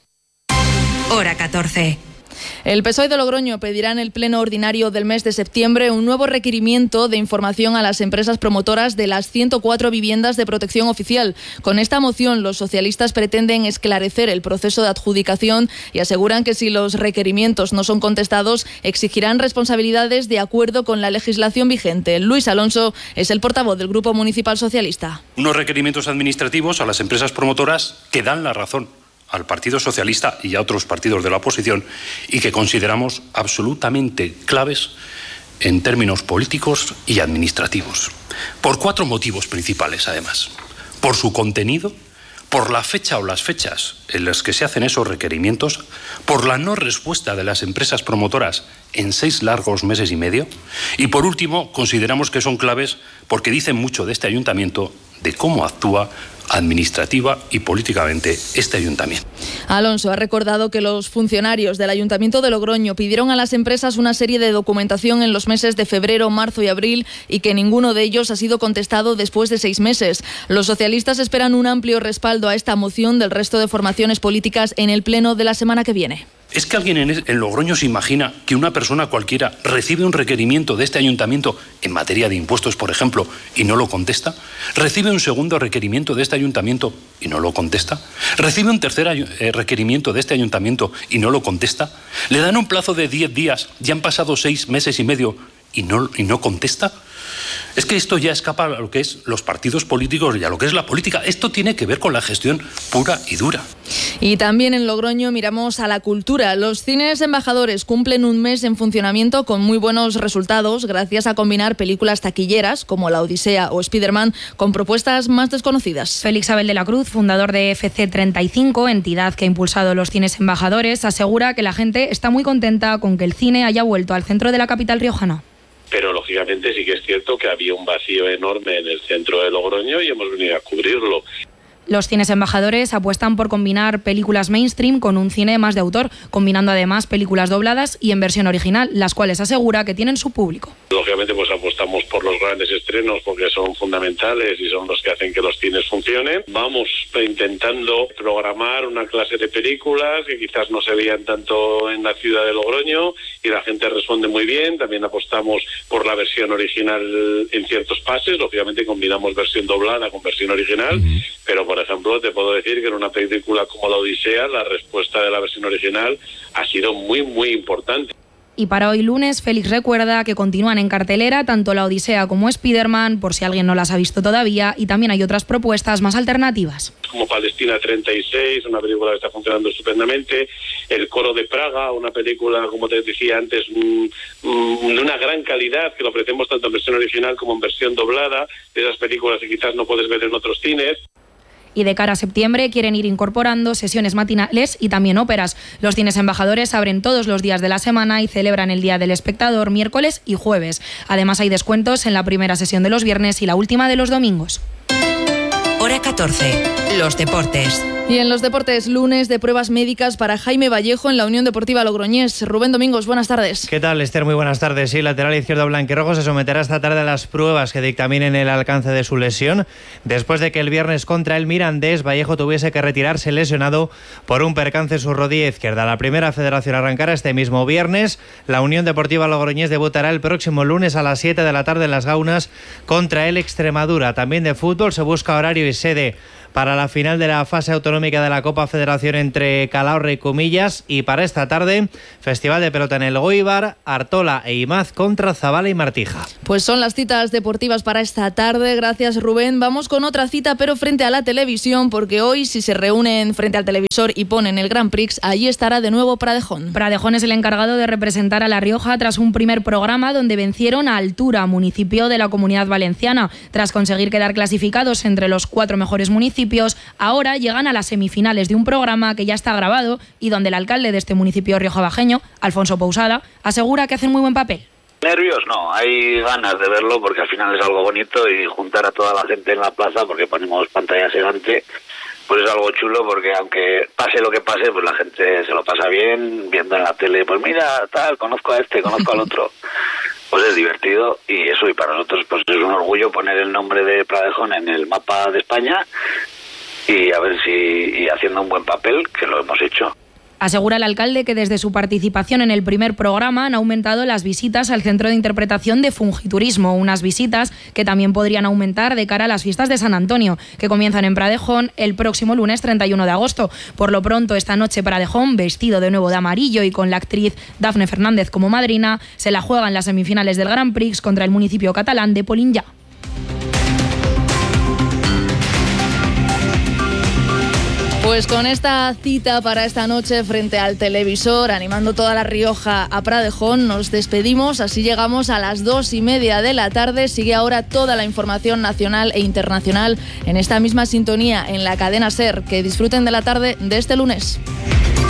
Hora 14. El PSOE de Logroño pedirá en el pleno ordinario del mes de septiembre un nuevo requerimiento de información a las empresas promotoras de las 104 viviendas de protección oficial. Con esta moción, los socialistas pretenden esclarecer el proceso de adjudicación y aseguran que si los requerimientos no son contestados, exigirán responsabilidades de acuerdo con la legislación vigente. Luis Alonso es el portavoz del Grupo Municipal Socialista. Unos requerimientos administrativos a las empresas promotoras que dan la razón al Partido Socialista y a otros partidos de la oposición, y que consideramos absolutamente claves en términos políticos y administrativos. Por 4 motivos principales, además. Por su contenido, por la fecha o las fechas en las que se hacen esos requerimientos, por la no respuesta de las empresas promotoras en 6 largos meses y medio, y por último, consideramos que son claves porque dicen mucho de este ayuntamiento, de cómo actúa administrativa y políticamente este ayuntamiento. Alonso ha recordado que los funcionarios del Ayuntamiento de Logroño pidieron a las empresas una serie de documentación en los meses de febrero, marzo y abril, y que ninguno de ellos ha sido contestado después de 6 meses. Los socialistas esperan un amplio respaldo a esta moción del resto de formaciones políticas en el pleno de la semana que viene. ¿Es que alguien en Logroño se imagina que una persona cualquiera recibe un requerimiento de este ayuntamiento en materia de impuestos, por ejemplo, y no lo contesta? ¿Recibe un segundo requerimiento de este ayuntamiento y no lo contesta? ¿Recibe un tercer requerimiento de este ayuntamiento y no lo contesta? ¿Le dan un plazo de 10 días, ya han pasado 6 meses y medio y no contesta? Es que esto ya escapa a lo que es los partidos políticos y a lo que es la política. Esto tiene que ver con la gestión pura y dura. Y también en Logroño miramos a la cultura. Los cines embajadores cumplen un mes en funcionamiento con muy buenos resultados gracias a combinar películas taquilleras como La Odisea o Spiderman con propuestas más desconocidas. Félix Abel de la Cruz, fundador de FC35, entidad que ha impulsado los cines embajadores, asegura que la gente está muy contenta con que el cine haya vuelto al centro de la capital riojana. Pero lógicamente sí que es cierto que había un vacío enorme en el centro de Logroño y hemos venido a cubrirlo. Los cines embajadores apuestan por combinar películas mainstream con un cine más de autor, combinando además películas dobladas y en versión original, las cuales asegura que tienen su público. Lógicamente pues apostamos por los grandes estrenos porque son fundamentales y son los que hacen que los cines funcionen. Vamos intentando programar una clase de películas que quizás no se veían tanto en la ciudad de Logroño y la gente responde muy bien. También apostamos por la versión original en ciertos pases. Lógicamente combinamos versión doblada con versión original, pero por ejemplo te puedo decir que en una película como La Odisea la respuesta de la versión original ha sido muy importante. Y para hoy lunes, Félix recuerda que continúan en cartelera tanto La Odisea como Spiderman, por si alguien no las ha visto todavía, y también hay otras propuestas más alternativas. Como Palestina 36, una película que está funcionando estupendamente, El Coro de Praga, una película, como te decía antes, de una gran calidad, que lo ofrecemos tanto en versión original como en versión doblada, de esas películas que quizás no puedes ver en otros cines. Y de cara a septiembre quieren ir incorporando sesiones matinales y también óperas. Los cines embajadores abren todos los días de la semana y celebran el Día del Espectador miércoles y jueves. Además hay descuentos en la primera sesión de los viernes y la última de los domingos. Hora 14. Los deportes. Y en los deportes, lunes de pruebas médicas para Jaime Vallejo en la Unión Deportiva Logroñés. Rubén Domingos, buenas tardes. ¿Qué tal, Esther? Muy buenas tardes. Sí, lateral izquierdo blanquirrojo se someterá esta tarde a las pruebas que dictaminen el alcance de su lesión, después de que el viernes contra el Mirandés Vallejo tuviese que retirarse lesionado por un percance en su rodilla izquierda. La primera federación arrancará este mismo viernes. La Unión Deportiva Logroñés debutará el próximo lunes a las 7 de la tarde en Las Gaunas contra el Extremadura. También de fútbol se busca horario y sede para la final de la fase autonómica de la Copa Federación entre Calahorra y Comillas, y para esta tarde Festival de Pelota en el Goibar, Artola e Imaz contra Zabala y Martija. Pues son las citas deportivas para esta tarde. Gracias, Rubén. Vamos con otra cita, pero frente a la televisión, porque hoy si se reúnen frente al televisor y ponen el Grand Prix, allí estará de nuevo Pradejón. Pradejón es el encargado de representar a La Rioja tras un primer programa donde vencieron a Altura, municipio de la Comunidad Valenciana. Tras conseguir quedar clasificados entre los 4 mejores municipios, ahora llegan a las semifinales de un programa que ya está grabado y donde el alcalde de este municipio riojabajeño, Alfonso Pousada, asegura que hacen muy buen papel. Nervios no, hay ganas de verlo porque al final es algo bonito y juntar a toda la gente en la plaza porque ponemos pantalla gigante, pues es algo chulo porque aunque pase lo que pase, pues la gente se lo pasa bien viendo en la tele, pues mira, tal, conozco a este, conozco al otro. Pues es divertido y eso, y para nosotros pues es un orgullo poner el nombre de Pradejón en el mapa de España y a ver si haciendo un buen papel, que lo hemos hecho. Asegura el alcalde que desde su participación en el primer programa han aumentado las visitas al Centro de Interpretación de Fungiturismo, unas visitas que también podrían aumentar de cara a las fiestas de San Antonio, que comienzan en Pradejón el próximo lunes 31 de agosto. Por lo pronto, esta noche Pradejón, vestido de nuevo de amarillo y con la actriz Dafne Fernández como madrina, se la juega en las semifinales del Grand Prix contra el municipio catalán de Polinyà. Pues con esta cita para esta noche frente al televisor, animando toda La Rioja a Pradejón, nos despedimos. Así llegamos a las 2:30 de la tarde. Sigue ahora toda la información nacional e internacional en esta misma sintonía en la cadena SER. Que disfruten de la tarde de este lunes.